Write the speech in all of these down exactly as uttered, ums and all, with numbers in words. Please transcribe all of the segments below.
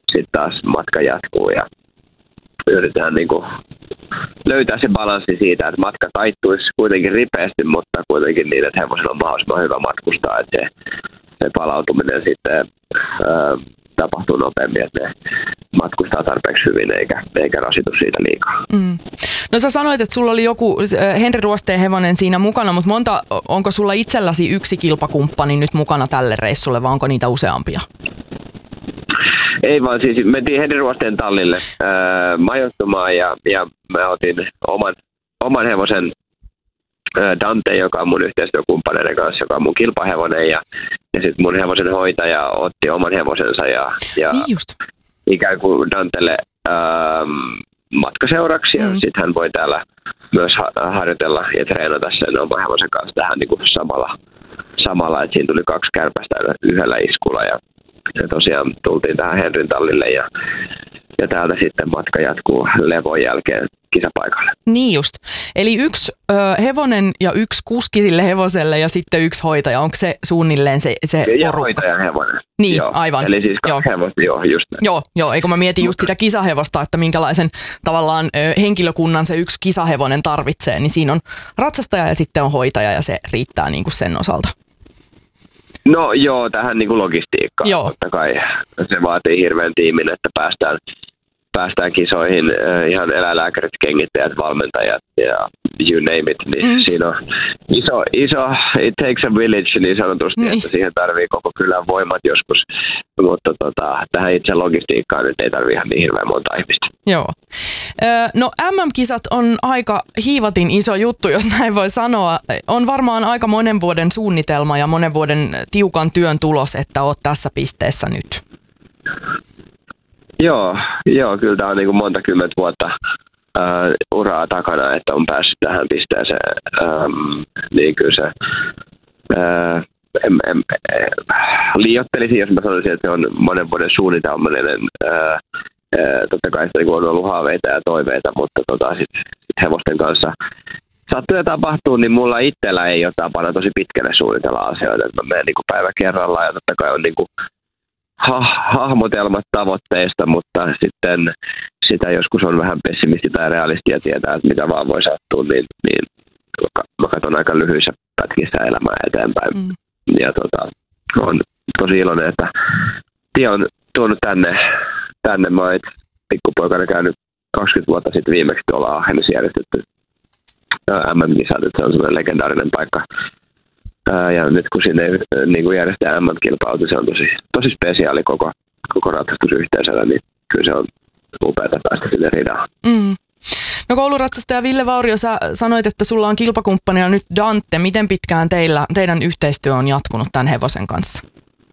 sitten taas matka jatkuu ja yritetään niin kuin löytää se balanssi siitä, että matka taittuisi kuitenkin ripeästi, mutta kuitenkin niin, että hevosilla on mahdollisimman hyvä matkustaa, että se, se palautuminen sitten ää, tapahtuu nopeammin, että ne matkustaa tarpeeksi hyvin eikä, eikä rasitu siitä liikaa. Mm. No sä sanoit, että sulla oli joku Henri Ruosteen hevonen siinä mukana, mutta monta, onko sulla itselläsi yksi kilpakumppani nyt mukana tälle reissulle vai onko niitä useampia? Ei vaan siis mentiin Henri Ruosteen tallille ää, majoittumaan ja, ja mä otin oman, oman hevosen ää, Dante, joka on mun yhteistyökumppaneiden kanssa, joka on mun kilpahevonen ja, ja sitten mun hevosen hoitaja otti oman hevosensa ja, ja niin just. ikään kuin Dantelle ää, matkaseuraksi ja mm. sitten hän voi täällä myös ha- harjoitella ja treenata sen oman hevosen kanssa tähän niin kuin samalla, samalla, että siinä tuli kaksi kärpästä yhdellä iskulla ja Ja tosiaan tultiin tähän Henrin tallille ja, ja täältä sitten matka jatkuu levon jälkeen kisapaikalle. Niin just. Eli yksi ö, hevonen ja yksi kuski sille hevoselle ja sitten yksi hoitaja. Onko se suunnilleen se, se ja porukka? Hoitajan hevonen. Niin, joo. aivan. Eli siis kaksi joo. hevosta, joo, just näin. Joo, joo, eikö mä mietin just sitä kisahevosta, että minkälaisen tavallaan ö, henkilökunnan se yksi kisahevonen tarvitsee, niin siinä on ratsastaja ja sitten on hoitaja ja se riittää niin kuin sen osalta. No joo, tähän niin kuin logistiikkaan. Joo. Totta kai se vaatii hirveän tiimin, että päästään, päästään kisoihin äh, ihan eläinlääkärit, kengittäjät, valmentajat ja you name it. Niin mm. Siinä on iso, iso, it takes a village niin sanotusti, niin. Että siihen tarvii koko kylän voimat joskus. Mutta tota, tähän itse logistiikkaan nyt ei tarvii ihan niin hirveän monta ihmistä. Joo. No M M-kisat on aika hiivatin iso juttu, jos näin voi sanoa. On varmaan aika monen vuoden suunnitelma ja monen vuoden tiukan työn tulos, että oot tässä pisteessä nyt. Joo, joo kyllä tämä on niin kuin monta kymmentä vuotta äh, uraa takana, että on päässyt tähän pisteeseen. Ähm, niin kyllä se äh, em, em, äh, liioittelisin, jos mä sanoisin, että se on monen vuoden suunnitelmallinen. Äh, Totta kai sitä on ollut haaveita ja toiveita, mutta tota, sitten sit hevosten kanssa sattuu ja tapahtuu, niin mulla itsellä ei ole tapana tosi pitkälle suunnitella asioita. Mä menen niin kuin päivä kerrallaan ja totta kai on niin kuin ha- hahmotelmat tavoitteista, mutta sitten sitä joskus on vähän pessimisti tai realisti ja tietää, että mitä vaan voi sattua, niin, niin mä katson aika lyhyissä pätkissä elämää eteenpäin. Mm. Ja tota, on tosi iloinen, että tie on tuonut tänne Tänne mä oon pikkupoikana käynyt kaksikymmentä vuotta sitten viimeksi tuolla Aachenissa järjestetty M M-kisat, että se on semmoinen legendaarinen paikka. Ää, ja nyt kun sinne niin kun järjestetään M M-kilpailut, se on tosi, tosi spesiaali koko, koko ratsastusyhteisöllä, niin kyllä se on upeata päästä sinne ridaan. Mm. No kouluratsastaja Ville Vaurio, sä sanoit, että sulla on kilpakumppanina nyt Dante. Miten pitkään teillä, teidän yhteistyö on jatkunut tämän hevosen kanssa?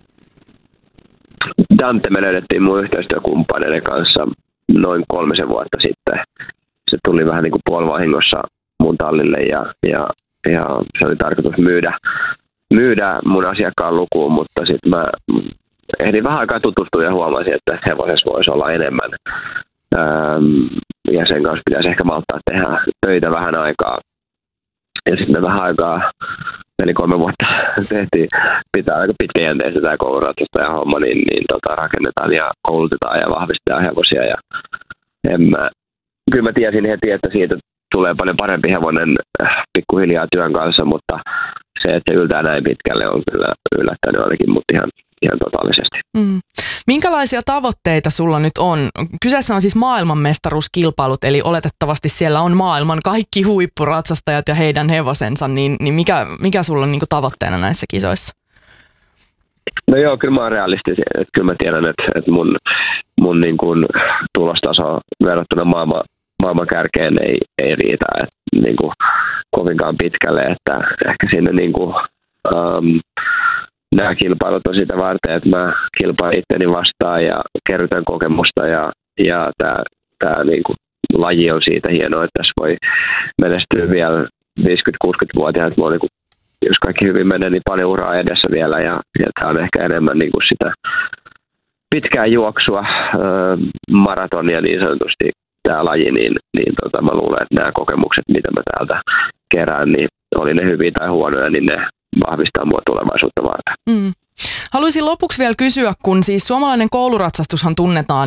Dante me löydettiin mun yhteistyökumppaneiden kanssa noin kolmisen vuotta sitten. Se tuli vähän niin kuin puolivahingossa mun tallille ja, ja, ja se oli tarkoitus myydä, myydä mun asiakkaan lukuun, mutta sitten mä ehdin vähän aikaa tutustua ja huomasin, että hevosessa voisi olla enemmän. Ähm, ja sen kanssa pitäisi ehkä malttaa tehdä töitä vähän aikaa. Ja sitten me vähän aikaa, eli kolme vuotta tehtiin, pitää aika pitkäjänteistä tämä kouluratsastajan homma, niin, niin tota, rakennetaan ja koulutetaan ja vahvistetaan hevosia. Ja en mä, kyllä mä tiesin heti, että siitä tulee paljon parempi hevonen äh, pikkuhiljaa työn kanssa, mutta se, että se yltää näin pitkälle, on kyllä yllättänyt ainakin mut ihan, ihan totaalisesti. Mm. Minkälaisia tavoitteita sulla nyt on? Kyseessä on siis maailmanmestaruuskilpailut, eli oletettavasti siellä on maailman kaikki huippuratsastajat ja heidän hevosensa, niin, niin mikä, mikä sulla on niin kuin tavoitteena näissä kisoissa? No joo, kyllä mä oon realistinen. Että kyllä mä tiedän, että, että mun, mun niin kuin tulostaso verrattuna maailman, maailman kärkeen ei, ei riitä että, niin kuin kovinkaan pitkälle, että ehkä sinne niin kuin, um, nämä kilpailut on sitä varten, että mä kilpailen itteni vastaan ja kerrytän kokemusta ja, ja tämä, tämä niin kuin laji on siitä hienoa, että tässä voi menestyä vielä viisikymmentä-kuusikymmentävuotiaat. Mulla on, niin kuin, jos kaikki hyvin menee, niin paljon uraa edessä vielä ja, ja tämä on ehkä enemmän niin kuin sitä pitkää juoksua, äh, maratonia niin sanotusti tämä laji, niin, niin tota, mä luulen, että nämä kokemukset, mitä mä täältä kerään, niin oli ne hyviä tai huonoja, niin ne vahvistaa mua tulevaisuutta varten. Mm. Haluaisin lopuksi vielä kysyä, kun siis suomalainen kouluratsastushan tunnetaan